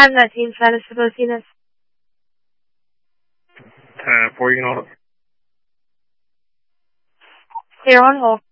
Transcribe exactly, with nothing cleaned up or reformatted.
I'm not inside of Bocinas. ten four, you can hold. Here on hold.